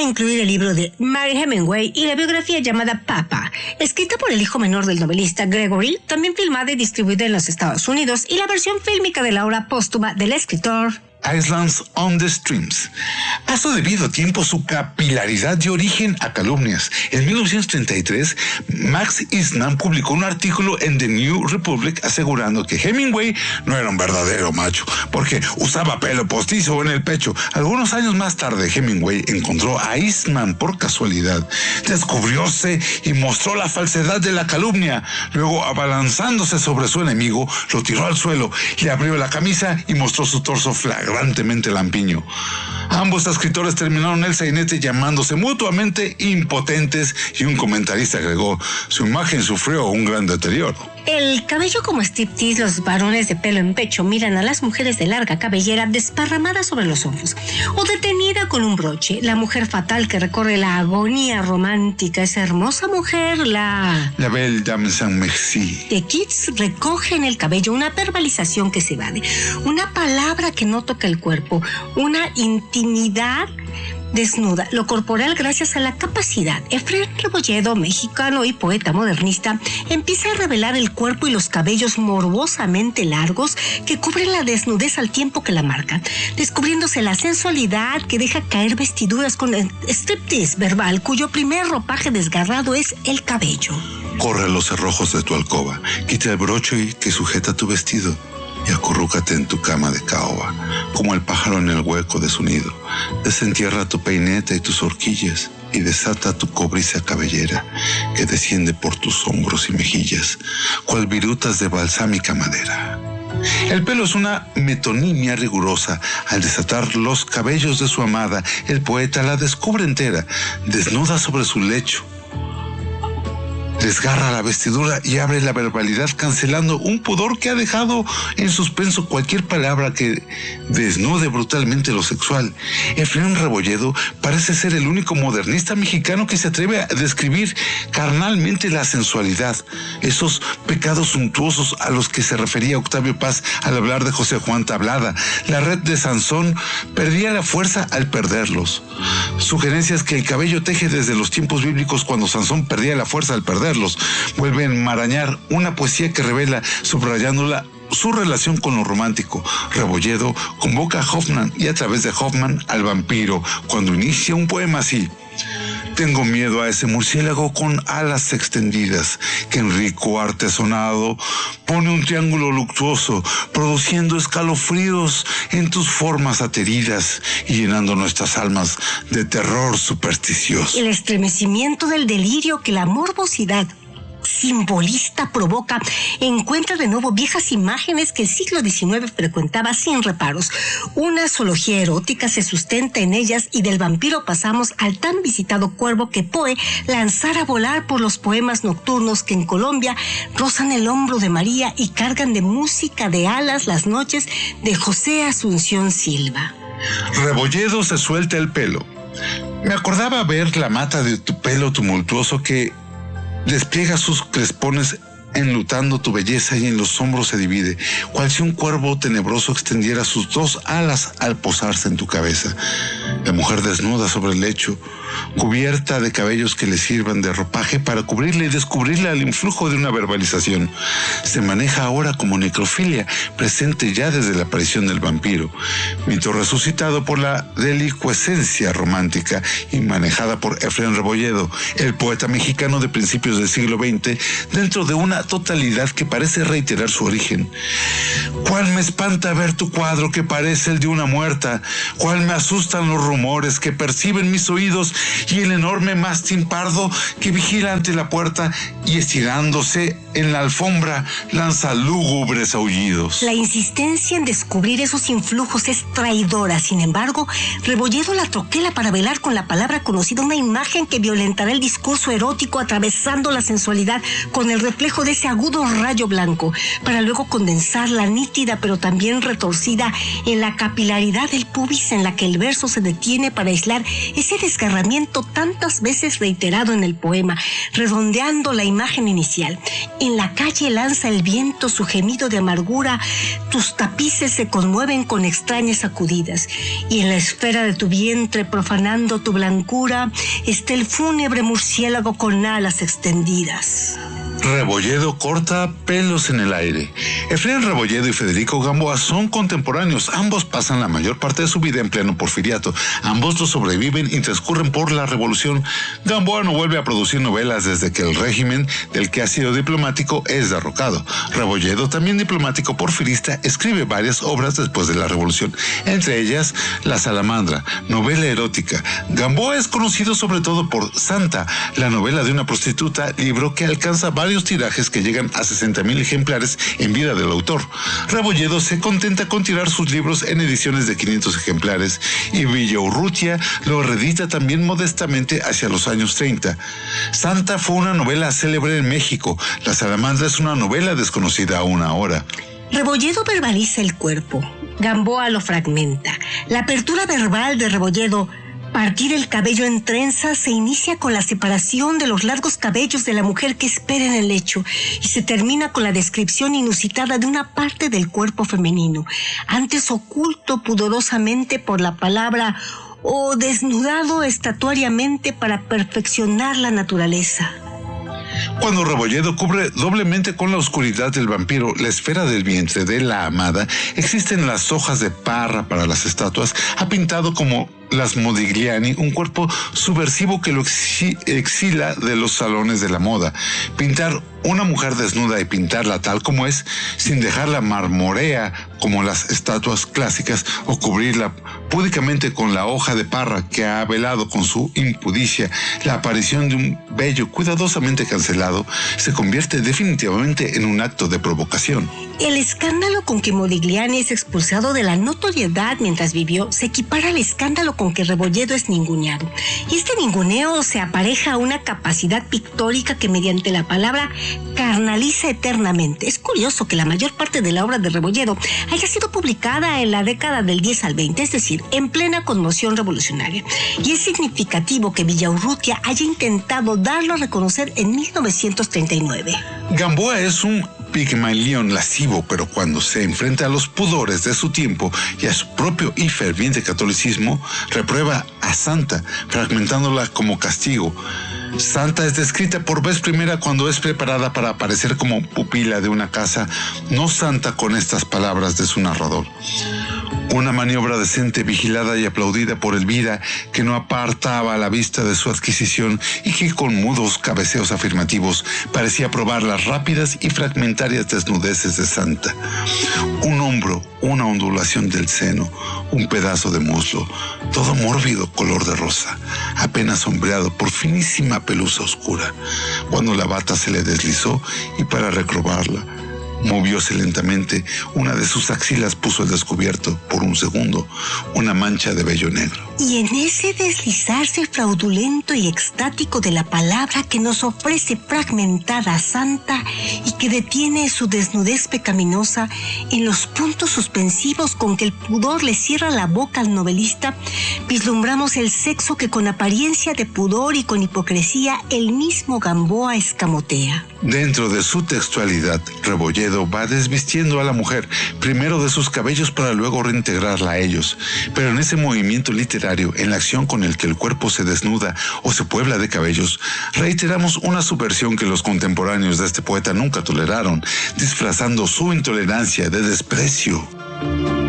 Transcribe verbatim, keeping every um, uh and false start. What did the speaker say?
incluir el libro de Mary Hemingway y la biografía llamada Papa, escrita por el hijo menor del novelista Gregory, también filmada y distribuida en los Estados Unidos, y la versión fílmica de la obra póstuma del escritor Islands on the Streams. Ha sobrevivido a tiempo su capilaridad dio origen a calumnias. En mil novecientos treinta y tres, Max Eastman publicó un artículo en The New Republic asegurando que Hemingway no era un verdadero macho porque usaba pelo postizo en el pecho. Algunos años más tarde, Hemingway encontró a Eastman por casualidad, descubrióse y mostró la falsedad de la calumnia. Luego, abalanzándose sobre su enemigo, lo tiró al suelo, le abrió la camisa y mostró su torso flagrante. Flagrantemente lampiño. Ambos escritores terminaron el sainete llamándose mutuamente impotentes y un comentarista agregó: su imagen sufrió un gran deterioro. El cabello como striptease, los varones de pelo en pecho miran a las mujeres de larga cabellera desparramada sobre los hombros o detenida con un broche. La mujer fatal que recorre la agonía romántica, esa hermosa mujer, la... La belle dame sans merci. De Keats recoge en el cabello una verbalización que se evade, una palabra que no toca el cuerpo, una intimidad desnuda, lo corporal gracias a la capacidad. Efraín Rebolledo, mexicano y poeta modernista, empieza a revelar el cuerpo y los cabellos morbosamente largos que cubren la desnudez al tiempo que la marcan, descubriéndose la sensualidad que deja caer vestiduras con el striptease verbal, cuyo primer ropaje desgarrado es el cabello. Corre a los cerrojos de tu alcoba, quita el broche que sujeta tu vestido y acurrúcate en tu cama de caoba, como el pájaro en el hueco de su nido. Desentierra tu peineta y tus horquillas y desata tu cobriza cabellera que desciende por tus hombros y mejillas, cual virutas de balsámica madera. El pelo es una metonimia rigurosa. Al desatar los cabellos de su amada, el poeta la descubre entera, desnuda sobre su lecho. Desgarra la vestidura y abre la verbalidad, cancelando un pudor que ha dejado en suspenso cualquier palabra que desnude brutalmente lo sexual. Efraín Rebolledo parece ser el único modernista mexicano que se atreve a describir carnalmente la sensualidad, esos pecados suntuosos a los que se refería Octavio Paz al hablar de José Juan Tablada. La red de Sansón perdía la fuerza al perderlos. Sugerencias que el cabello teje desde los tiempos bíblicos, cuando Sansón perdía la fuerza al perderlos. Vuelve a enmarañar una poesía que revela, subrayándola, su relación con lo romántico. Rebolledo convoca a Hoffman y a través de Hoffman al vampiro cuando inicia un poema así: tengo miedo a ese murciélago con alas extendidas que en rico artesonado pone un triángulo luctuoso, produciendo escalofríos en tus formas ateridas y llenando nuestras almas de terror supersticioso. El estremecimiento del delirio que la morbosidad simbolista provoca encuentra de nuevo viejas imágenes que el siglo diecinueve frecuentaba sin reparos. Una zoología erótica se sustenta en ellas y del vampiro pasamos al tan visitado cuervo que Poe lanzara a volar por los poemas nocturnos que en Colombia rozan el hombro de María y cargan de música de alas las noches de José Asunción Silva. Rebolledo se suelta el pelo. Me acordaba ver la mata de tu pelo tumultuoso que despliega sus crespones enlutando tu belleza y en los hombros se divide, cual si un cuervo tenebroso extendiera sus dos alas al posarse en tu cabeza. La mujer desnuda sobre el lecho, cubierta de cabellos que le sirvan de ropaje para cubrirla y descubrirla al influjo de una verbalización. Se maneja ahora como necrofilia, presente ya desde la aparición del vampiro, mito resucitado por la delicuescencia romántica y manejada por Efraín Rebolledo, el poeta mexicano de principios del siglo veinte, dentro de una totalidad que parece reiterar su origen. Cuál me espanta ver tu cuadro que parece el de una muerta, cuál me asustan los rumores que perciben mis oídos y el enorme mástil pardo que vigila ante la puerta y estirándose en la alfombra lanza lúgubres aullidos. La insistencia en descubrir esos influjos es traidora. Sin embargo, Rebolledo la troquela para velar con la palabra conocida una imagen que violentará el discurso erótico, atravesando la sensualidad con el reflejo de por ese agudo rayo blanco, para luego condensar la nítida pero también retorcida en la capilaridad del pubis, en la que el verso se detiene para aislar ese desgarramiento tantas veces reiterado en el poema, redondeando la imagen inicial. En la calle lanza el viento su gemido de amargura, tus tapices se conmueven con extrañas sacudidas, y en la esfera de tu vientre, profanando tu blancura, está el fúnebre murciélago con alas extendidas. Rebolledo corta pelos en el aire. Efrén Rebolledo y Federico Gamboa son contemporáneos. Ambos pasan la mayor parte de su vida en pleno porfiriato. Ambos lo sobreviven y transcurren por la revolución. Gamboa no vuelve a producir novelas desde que el régimen del que ha sido diplomático es derrocado. Rebolledo, también diplomático porfirista, escribe varias obras después de la revolución, entre ellas La Salamandra, novela erótica. Gamboa es conocido sobre todo por Santa, la novela de una prostituta, libro que alcanza varios tirajes que llegan a sesenta mil ejemplares en vida del autor. Rebolledo se contenta con tirar sus libros en ediciones de quinientos ejemplares y Villaurrutia lo reedita también modestamente hacia los años treinta. Santa fue una novela célebre en México. La Salamandra es una novela desconocida aún ahora. Rebolledo verbaliza el cuerpo. Gamboa lo fragmenta. La apertura verbal de Rebolledo, partir el cabello en trenzas, se inicia con la separación de los largos cabellos de la mujer que espera en el lecho y se termina con la descripción inusitada de una parte del cuerpo femenino, antes oculto pudorosamente por la palabra o desnudado estatuariamente para perfeccionar la naturaleza. Cuando Rebolledo cubre doblemente con la oscuridad del vampiro la esfera del vientre de la amada, existen las hojas de parra para las estatuas, ha pintado como las Modigliani un cuerpo subversivo que lo exila de los salones de la moda. Pintar una mujer desnuda y pintarla tal como es, sin dejarla marmorea como las estatuas clásicas, o cubrirla púdicamente con la hoja de parra que ha velado con su impudicia la aparición de un vello cuidadosamente cancelado, se convierte definitivamente en un acto de provocación. El escándalo con que Modigliani es expulsado de la notoriedad mientras vivió se equipara al escándalo con que Rebolledo es ninguneado. Y este ninguneo se apareja a una capacidad pictórica que mediante la palabra carnaliza eternamente. Es curioso que la mayor parte de la obra de Rebolledo haya sido publicada en la década del diez al veinte, es decir, en plena conmoción revolucionaria. Y es significativo que Villaurrutia haya intentado darlo a reconocer en mil novecientos treinta y nueve. Gamboa es un Pigmalión lascivo, pero cuando se enfrenta a los pudores de su tiempo y a su propio y ferviente catolicismo, reprueba a Santa, fragmentándola como castigo. Santa es descrita por vez primera cuando es preparada para aparecer como pupila de una casa no santa con estas palabras de su narrador. Una maniobra decente, vigilada y aplaudida por Elvira, que no apartaba la vista de su adquisición y que con mudos cabeceos afirmativos parecía probar las rápidas y fragmentarias desnudeces de Santa. Un hombro, una ondulación del seno, un pedazo de muslo, todo mórbido color de rosa, apenas sombreado por finísima pelusa oscura. Cuando la bata se le deslizó y para recrobarla, movióse lentamente, una de sus axilas puso al descubierto, por un segundo, una mancha de vello negro. Y en ese deslizarse fraudulento y extático de la palabra que nos ofrece fragmentada Santa y que detiene su desnudez pecaminosa en los puntos suspensivos con que el pudor le cierra la boca al novelista, vislumbramos el sexo que con apariencia de pudor y con hipocresía el mismo Gamboa escamotea. Dentro de su textualidad, Rebolledo va desvistiendo a la mujer, primero de sus cabellos para luego reintegrarla a ellos. Pero en ese movimiento literario, en la acción con el que el cuerpo se desnuda o se puebla de cabellos, reiteramos una subversión que los contemporáneos de este poeta nunca toleraron, disfrazando su intolerancia de desprecio.